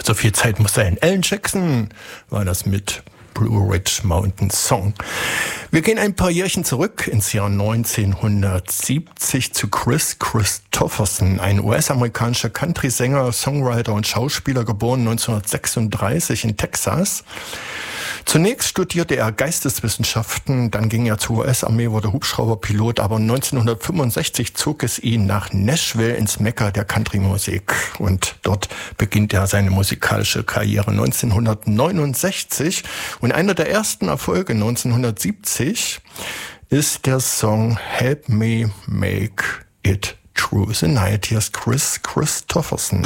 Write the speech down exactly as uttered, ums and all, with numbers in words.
So viel Zeit muss sein. Alan Jackson war das mit Blue Ridge Mountain Song. Wir gehen ein paar Jährchen zurück ins Jahr neunzehnhundertsiebzig zu Kris Kristofferson, ein U S-amerikanischer Country-Sänger, Songwriter und Schauspieler, geboren neunzehnhundertsechsunddreißig in Texas. Zunächst studierte er Geisteswissenschaften, dann ging er zur U S-Armee, wurde Hubschrauberpilot, aber neunzehnhundertfünfundsechzig zog es ihn nach Nashville ins Mekka der Country-Musik und dort beginnt er seine musikalische Karriere neunzehnhundertneunundsechzig und einer der ersten Erfolge neunzehnhundertsiebzig ist der Song Help Me Make It Through the Night. Hier ist Kris Kristofferson.